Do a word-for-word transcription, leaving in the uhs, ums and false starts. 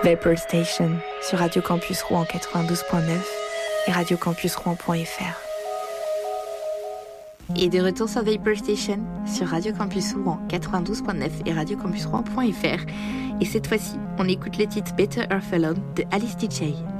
Vapor Station sur Radio Campus Rouen quatre-vingt-douze point neuf et radio campus rouen point f r. Et de retour sur Vapor Station sur Radio Campus Rouen quatre-vingt-douze point neuf et radio campus rouen point f r. Et cette fois-ci, on écoute le titre Better Off Alone de Alice D J.